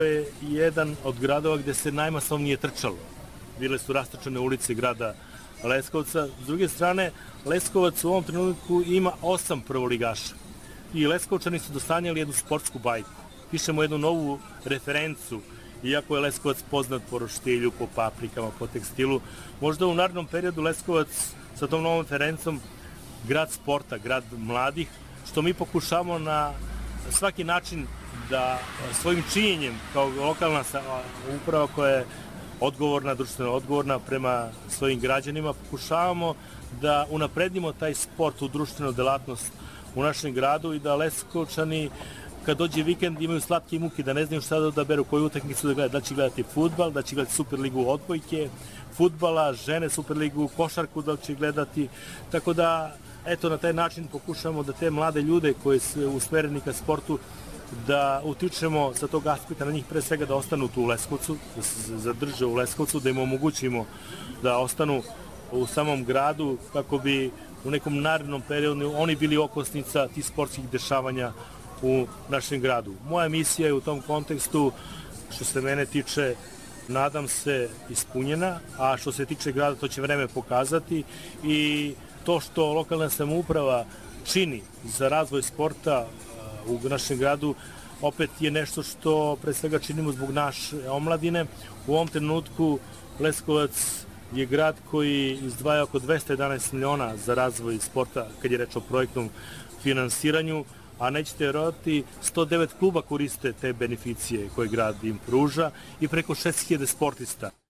je jedan od gradova gdje se najmasovnije trčalo. Bile su rastrčane ulice grada Leskovca. S druge strane, Leskovac u ovom trenutku ima 8 prvoligaša. I Leskovčani su dosanjali jednu sportsku bajku. Pišemo jednu novu referencu, iako je Leskovac poznat po roštilju, po paprikama, po tekstilu. Možda u narednom periodu Leskovac sa tom novom referencom grad sporta, grad mladih, što mi pokušamo na svaki način da svojim činjenjem kao lokalna uprava koja je odgovorna, društveno odgovorna prema svojim građanima, pokušavamo da unapredimo taj sport u društvenu delatnost u našem gradu i da Leskovčani kad dođe vikend imaju slatke muke, da ne znaju šta da odaberu, koju utakmicu da gledaju, da će gledati fudbal, da će gledati Superligu odbojke, fudbala, žene Superligu, košarku da će gledati, tako da eto na taj način pokušamo da te mlade ljude koji su usmereni ka sportu da utičemo sa tog aspekta na njih pre svega da ostanu tu u Leskovcu, da se zadrže u Leskovcu, da im omogućimo da ostanu u samom gradu kako bi u nekom narednom periodu oni bili okosnica tih sportskih dešavanja u našem gradu. Moja misija je u tom kontekstu, što se mene tiče, nadam se ispunjena, a što se tiče grada to će vreme pokazati i to što lokalna samouprava čini za razvoj sporta u našem gradu opet je nešto što pre svega činimo zbog naše omladine. U ovom trenutku Leskovac je grad koji izdvaja oko 211 miliona za razvoj sporta kad je reč o projektnom finansiranju, a nećete vjerovati 109 kluba koriste te beneficije koje grad im pruža i preko 6000 sportista.